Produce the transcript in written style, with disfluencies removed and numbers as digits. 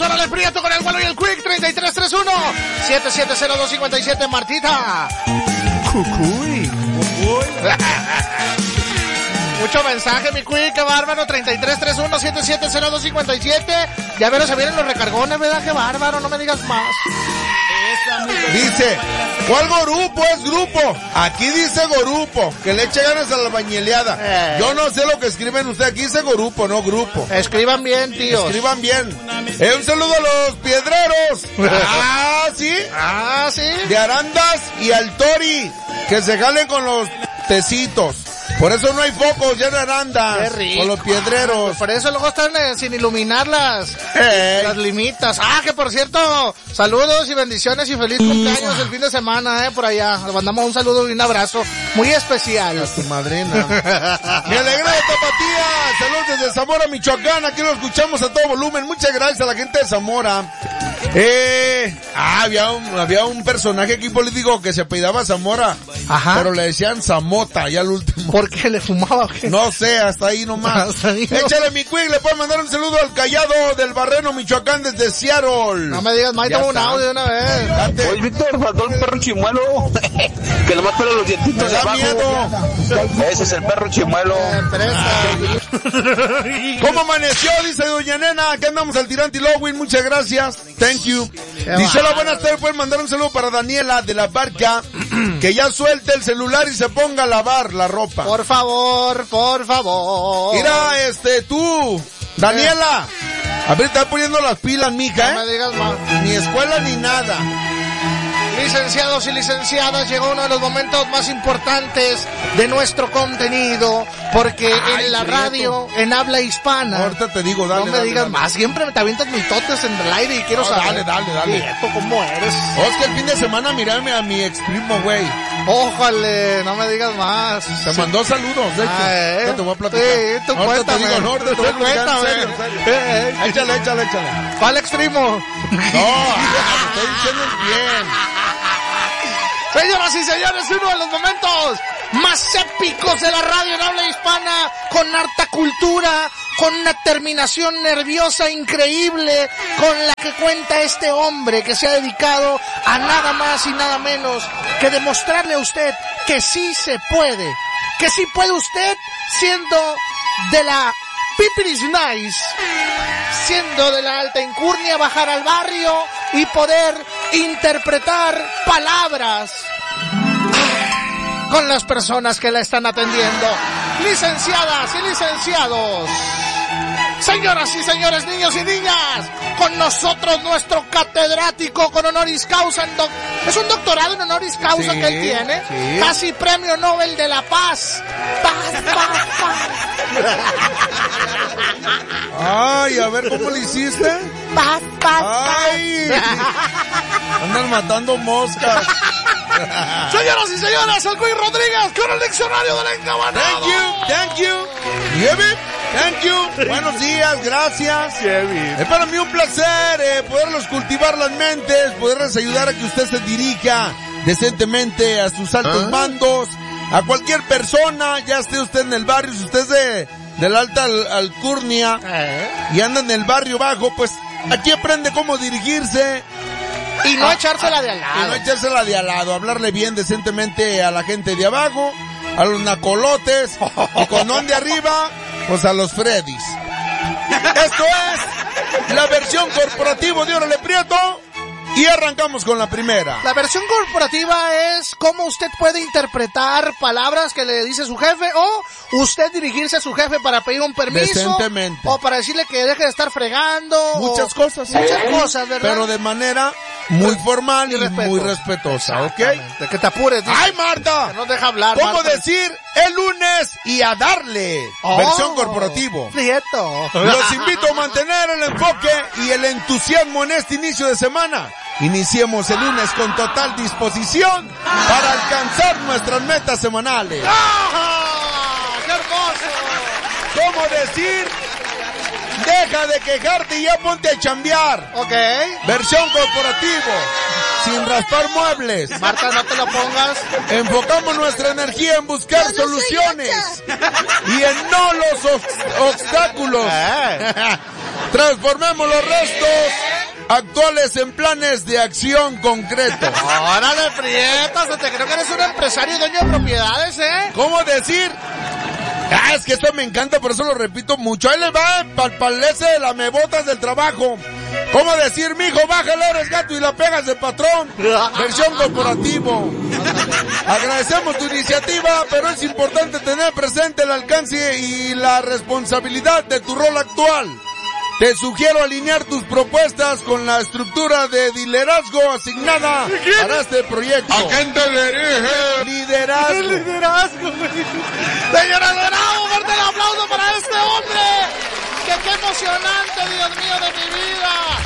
Órale, Prieto con el Gualo y el Quick, 3331-770257, Martita. Cucuy. Mucho mensaje, mi Quick, qué bárbaro, 3331-770257. Ya verás, se vienen los recargones, ¿verdad? Qué bárbaro, no me digas más. Dice, ¿cuál grupo es grupo? Aquí dice grupo, que le eche ganas a la bañeleada. Yo no sé lo que escriben ustedes, aquí dice grupo, no grupo. Escriban bien, tíos. Escriban bien. Un saludo a los piedreros. ¿Sí? ¿Sí? De Arandas y Altori, que se jalen con los tecitos. Por eso no hay focos ya en Aranda. Qué rico. Con los piedreros. Por eso luego están sin iluminar las limitas. Que por cierto, saludos y bendiciones y feliz cumpleaños el fin de semana, por allá. Le mandamos un saludo y un abrazo muy especial. A tu madrina. Me alegra de Tapatía. Saludos desde Zamora, Michoacán. Aquí lo escuchamos a todo volumen. Muchas gracias a la gente de Zamora. Había un personaje aquí político que se apellidaba Zamora. Ajá. Pero le decían Zamota ya al último. ¿Por qué le fumaba o qué? No sé, hasta ahí nomás. Hasta ahí no. Échale mi Quick, le puedo mandar un saludo al Callado del Barreno, Michoacán, desde Seattle. No me digas, Mike, toma un audio de una vez. Oye, Víctor, faltó el perro chimuelo. Que nomás pela los dientitos de abajo. Miedo. Ese es el perro chimuelo. ¿Cómo amaneció? Dice doña Nena, que andamos al tirante y Lowin, muchas gracias. Thank you. Dice, hola, buenas tardes, pueden mandar un saludo para Daniela de La Barca, que ya suelte el celular y se ponga a lavar la ropa. Por favor, por favor. Mira, tú, Daniela, a ver, está poniendo las pilas, mija, No me digas más. Ni escuela ni nada. Licenciados y licenciadas, llegó uno de los momentos más importantes de nuestro contenido, porque en la radio, en habla hispana. Ahorita te digo, dale. No me digas más, siempre me te avientas mitotes en el aire y quiero saber. Dale. Nieto, ¿cómo eres? Es que el fin de semana mirarme a mi ex primo, güey. Ójale, no me digas más. Te mandó saludos, de hecho. Te voy a platicar. Sí, tú cuéntame. Te digo, te voy a platicar en serio. Échale. ¿Cuál ex primo? No, estoy diciendo bien. Señoras y señores, uno de los momentos más épicos de la radio en habla hispana, con harta cultura, con una terminación nerviosa increíble, con la que cuenta este hombre que se ha dedicado a nada más y nada menos que demostrarle a usted que sí se puede, que sí puede usted, siendo de la Pipiris Nice, siendo de la alta incurnia, bajar al barrio y poder interpretar palabras con las personas que la están atendiendo. Licenciadas y licenciados, señoras y señores, niños y niñas, con nosotros nuestro catedrático con honoris causa, es un doctorado en honoris causa que él tiene, casi premio Nobel de la Paz. Paz. Ay, a ver, ¿cómo le hiciste? Paz. Ay, andan matando moscas. Señoras y señores, el Quick Rodríguez con el diccionario del encabanado. Thank you. Thank you. Buenos días, gracias. Es para mí un placer poderlos cultivar las mentes, poderles ayudar a que usted se dirija decentemente a sus altos mandos, a cualquier persona, ya esté usted en el barrio, si usted es de la alta alcurnia y anda en el barrio bajo, pues aquí aprende cómo dirigirse. Y no echársela de al lado. Y no echársela de al lado, hablarle bien decentemente a la gente de abajo, a los nacolotes, y con de arriba, pues a los Freddys. Esto es la versión corporativa de Órale Prieto. Y arrancamos con la primera. La versión corporativa es cómo usted puede interpretar palabras que le dice su jefe, o usted dirigirse a su jefe para pedir un permiso. Decentemente. O para decirle que deje de estar fregando. Muchas cosas, ¿verdad? Pero de manera muy formal y muy respetuosa, ¿ok? De que te apures. Dice. ¡Ay, Marta! Que no deja hablar, ¿Cómo Marta? decir el lunes y a darle? Versión corporativo. Prieto. Los invito a mantener el enfoque y el entusiasmo en este inicio de semana. Iniciemos el lunes con total disposición para alcanzar nuestras metas semanales. ¡Qué hermoso! ¿Cómo decir? Deja de quejarte y ya ponte a chambear. Ok. Versión corporativo. Sin raspar muebles. Marta, no te lo pongas. Enfocamos nuestra energía en buscar soluciones y en no los obstáculos. Transformemos los restos actuales en planes de acción concretos. ¡Órale, Prieto! Se te creo que eres un empresario y dueño de propiedades, ¿eh? ¿Cómo decir? Es que esto me encanta, por eso lo repito mucho. Ahí les va, palpalece la mebotas del trabajo. ¿Cómo decir, mijo, bájale, eres gato y la pegas de patrón? Versión corporativo. Agradecemos tu iniciativa, pero es importante tener presente el alcance y la responsabilidad de tu rol actual. Te sugiero alinear tus propuestas con la estructura de liderazgo asignada para este proyecto. ¿A quién te dirige? Liderazgo. Liderazgo, güey. Señora Dorado, fuerte el aplauso para este hombre. ¡Qué emocionante, Dios mío, de mi vida!